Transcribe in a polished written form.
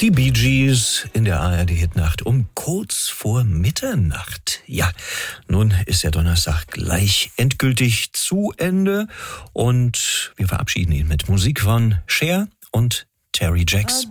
Die Bee Gees in der ARD-Hitnacht um kurz vor Mitternacht. Ja, nun ist der Donnerstag gleich endgültig zu Ende und wir verabschieden ihn mit Musik von Cher und Terry Jacks